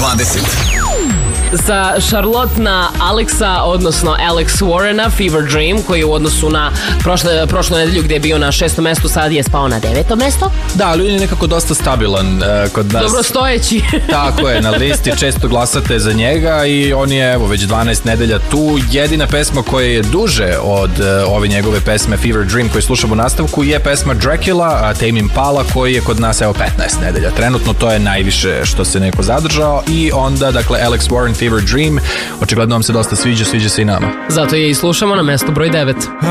20. Za Charlotte na Alexa, odnosno Alex Warrena, Fever Dream, koji u odnosu na prošlu nedelju gde je bio na 6. mestu, sad je spao na 9. mesto. Da, ali on je nekako dosta stabilan kod nas. Dobro stojeći. Tako je, na listi često glasate za njega i on je evo već 12 nedelja tu. Jedina pesma koja je duže od ove njegove pesme Fever Dream koju slušamo u nastavku je pesma Dracula, Tame Impala, koji je kod nas evo 15 nedelja. Trenutno to je najviše što se neko zadržao i onda, dakle, Alex Warren, Fever Dream, očigledno vam se dosta sviđa se i nama. Zato je i slušamo na mesto broj 9.